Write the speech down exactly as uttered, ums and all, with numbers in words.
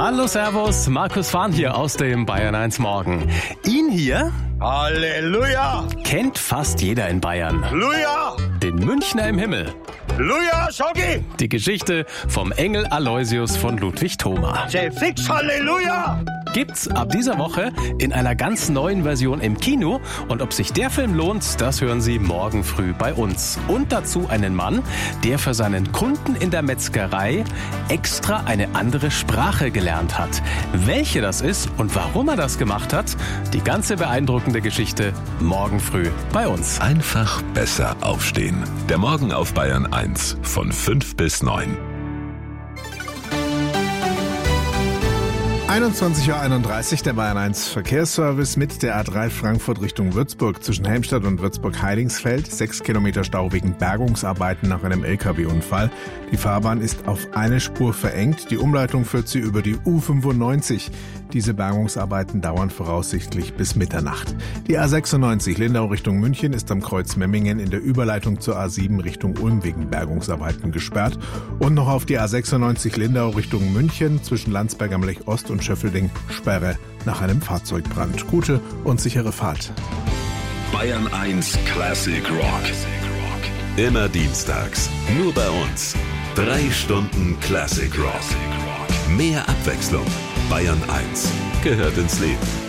Hallo, servus, Markus Fahn hier aus dem Bayern eins Morgen. Ihn hier Halleluja! kennt fast jeder in Bayern. Halleluja! Den Münchner im Himmel. Halleluja, Schoggi! Die Geschichte vom Engel Aloysius von Ludwig Thoma. J sechs, Halleluja! Gibt's ab dieser Woche in einer ganz neuen Version im Kino. Und ob sich der Film lohnt, das hören Sie morgen früh bei uns. Und dazu einen Mann, der für seinen Kunden in der Metzgerei extra eine andere Sprache gelernt hat. Welche das ist und warum er das gemacht hat, die ganze beeindruckende Geschichte morgen früh bei uns. Einfach besser aufstehen. Der Morgen auf Bayern eins von fünf bis neun. einundzwanzig Uhr einunddreißig, der Bayern eins Verkehrsservice mit der A drei Frankfurt Richtung Würzburg zwischen Helmstadt und Würzburg-Heidingsfeld. Sechs Kilometer Stau wegen Bergungsarbeiten nach einem L K W-Unfall. Die Fahrbahn ist auf eine Spur verengt. Die Umleitung führt sie über die U fünfundneunzig. Diese Bergungsarbeiten dauern voraussichtlich bis Mitternacht. Die A sechsundneunzig Lindau Richtung München ist am Kreuz Memmingen in der Überleitung zur A sieben Richtung Ulm wegen Bergungsarbeiten gesperrt. Und noch auf die A sechsundneunzig Lindau Richtung München zwischen Landsberg am Lech Ost und Schöffelding Sperre nach einem Fahrzeugbrand. Gute und sichere Fahrt. Bayern eins Classic Rock. Immer dienstags. Nur bei uns. Drei Stunden Classic Rock. Mehr Abwechslung. Bayern eins gehört ins Leben.